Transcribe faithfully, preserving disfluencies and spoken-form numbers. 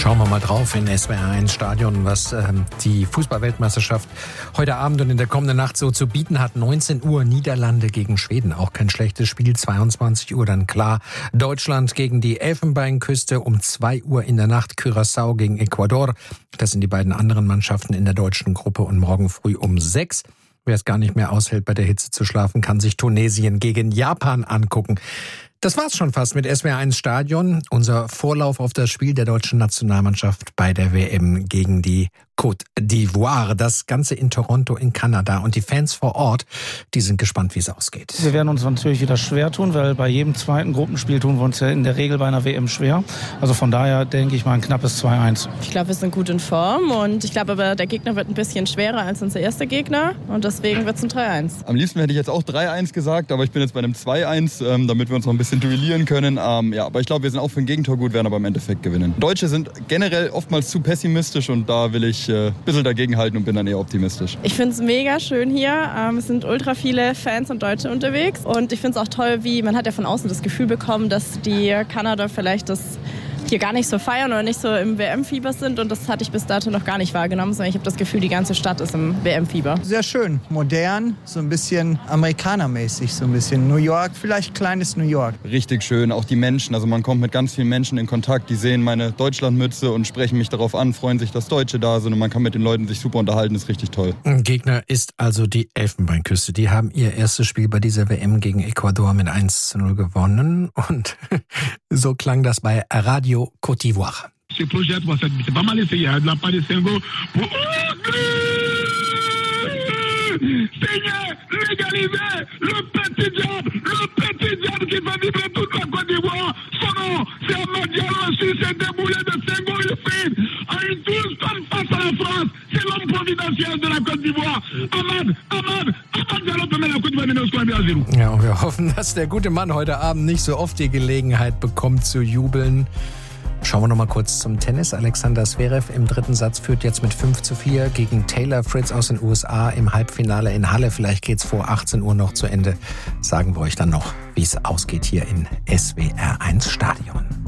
Schauen wir mal drauf in S W R eins Stadion, was ähm, die Fußball-Weltmeisterschaft heute Abend und in der kommenden Nacht so zu bieten hat. neunzehn Uhr Niederlande gegen Schweden, auch kein schlechtes Spiel. zweiundzwanzig Uhr dann klar Deutschland gegen die Elfenbeinküste. Um zwei Uhr in der Nacht Curaçao gegen Ecuador. Das sind die beiden anderen Mannschaften in der deutschen Gruppe. Und morgen früh um sechs. Wer es gar nicht mehr aushält, bei der Hitze zu schlafen, kann sich Tunesien gegen Japan angucken. Das war's schon fast mit S W R eins Stadion. Unser Vorlauf auf das Spiel der deutschen Nationalmannschaft bei der W M gegen die Côte d'Ivoire. Das Ganze in Toronto in Kanada. Und die Fans vor Ort, die sind gespannt, wie es ausgeht. Wir werden uns natürlich wieder schwer tun, weil bei jedem zweiten Gruppenspiel tun wir uns ja in der Regel bei einer W M schwer. Also von daher denke ich mal ein knappes zwei eins. Ich glaube, wir sind gut in Form und ich glaube aber, der Gegner wird ein bisschen schwerer als unser erster Gegner und deswegen wird es ein drei eins. Am liebsten hätte ich jetzt auch drei eins gesagt, aber ich bin jetzt bei einem zwei eins, ähm, damit wir uns noch ein bisschen duellieren können. Ähm, ja, aber ich glaube, wir sind auch für ein Gegentor gut, werden aber im Endeffekt gewinnen. Deutsche sind generell oftmals zu pessimistisch und da will ich äh, ein bisschen dagegenhalten und bin dann eher optimistisch. Ich finde es mega schön hier. Ähm, es sind ultra viele Fans und Deutsche unterwegs und ich finde es auch toll, wie man hat ja von außen das Gefühl bekommen, dass die Kanada vielleicht das hier gar nicht so feiern oder nicht so im W M-Fieber sind und das hatte ich bis dato noch gar nicht wahrgenommen, sondern ich habe das Gefühl, die ganze Stadt ist im W M-Fieber. Sehr schön, modern, so ein bisschen amerikanermäßig, so ein bisschen New York, vielleicht kleines New York. Richtig schön, auch die Menschen, also man kommt mit ganz vielen Menschen in Kontakt, die sehen meine Deutschlandmütze und sprechen mich darauf an, freuen sich, dass Deutsche da sind und man kann mit den Leuten sich super unterhalten, ist richtig toll. Gegner ist also die Elfenbeinküste. Die haben ihr erstes Spiel bei dieser W M gegen Ecuador mit eins zu null gewonnen und so klang das bei Radio Côte d'Ivoire. Ce projet trois sept, c'est pas mal essayé de la part de Senghor pour Seigneur, légaliser le petit diable, le petit diable qui fait vibrer toute la Côte d'Ivoire. Son nom, c'est Ahmad Diallo, sur ses déboulés de Senghor, il fait à une douce comme face à la France. C'est l'homme providentiel de la Côte d'Ivoire. Ahmad, Ahmad, Ahmad Diallo peut mettre la Côte d'Ivoire mener au score à zéro. Ja, und wir hoffen, dass der gute Mann heute Abend nicht so oft die Gelegenheit bekommt zu jubeln. Schauen wir noch mal kurz zum Tennis. Alexander Zverev im dritten Satz führt jetzt mit fünf zu vier gegen Taylor Fritz aus den U S A im Halbfinale in Halle. Vielleicht geht's vor achtzehn Uhr noch zu Ende. Sagen wir euch dann noch, wie es ausgeht hier in S W R eins Stadion.